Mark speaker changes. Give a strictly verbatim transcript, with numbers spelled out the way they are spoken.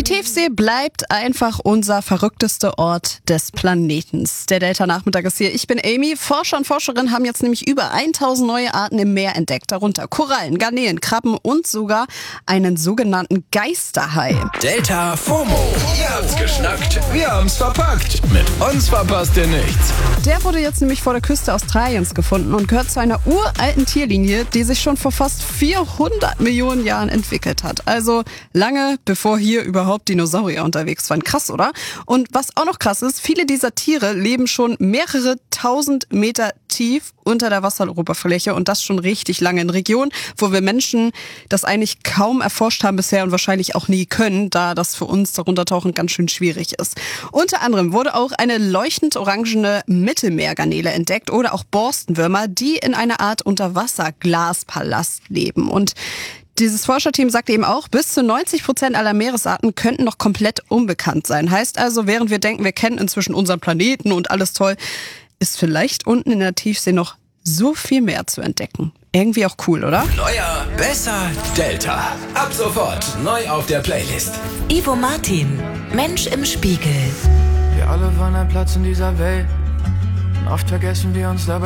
Speaker 1: Tiefsee bleibt einfach unser verrücktester Ort des Planetens. Der Delta-Nachmittag ist hier. Ich bin Amy. Forscher und Forscherinnen haben jetzt nämlich über tausend neue Arten im Meer entdeckt. Darunter Korallen, Garnelen, Krabben und sogar einen sogenannten Geisterhai.
Speaker 2: Delta FOMO. Ihr habt's geschnackt, wir haben's verpackt. Mit uns verpasst ihr nichts.
Speaker 1: Der wurde jetzt nämlich vor der Küste Australiens gefunden und gehört zu einer uralten Tierlinie, die sich schon vor fast vierhundert Millionen Jahren entwickelt hat. Also lange bevor hier überhaupt Dinosaurier unterwegs waren. Krass, oder? Und was auch noch krass ist, viele dieser Tiere leben schon mehrere tausend Meter tief unter der Wasseroberfläche und das schon richtig lange in Regionen, wo wir Menschen das eigentlich kaum erforscht haben bisher und wahrscheinlich auch nie können, da das für uns darunter tauchen ganz schön schwierig ist. Unter anderem wurde auch eine leuchtend orangene Mittelmeergarnele entdeckt oder auch Borstenwürmer, die in einer Art Unterwasserglaspalast leben. Und dieses Forscherteam sagt eben auch, bis zu neunzig Prozent aller Meeresarten könnten noch komplett unbekannt sein. Heißt also, während wir denken, wir kennen inzwischen unseren Planeten und alles toll, ist vielleicht unten in der Tiefsee noch so viel mehr zu entdecken. Irgendwie auch cool, oder?
Speaker 2: Neuer, besser, Delta. Ab sofort neu auf der Playlist.
Speaker 3: Ivo Martin, Mensch im Spiegel.
Speaker 4: Wir alle wollen einen Platz in dieser Welt. Und oft vergessen wir uns dabei